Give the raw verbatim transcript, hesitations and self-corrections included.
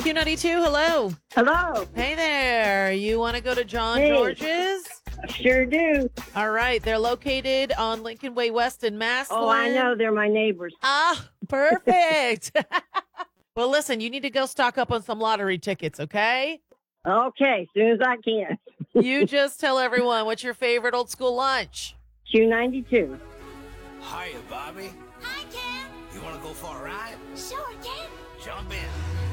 Q ninety-two, hello. Hello. Hey there. You want to go to John Hey. George's? Sure do. All right. They're located on Lincoln Way West in Massillon. Oh, I know. They're my neighbors. Ah, perfect. Well, listen, you need to go stock up on some lottery tickets, okay? Okay, as soon as I can. You just tell everyone what's your favorite old school lunch. Q ninety-two. Hiya, Bobby. Hi, Ken. You want to go for a ride? Sure, Ken. Jump in.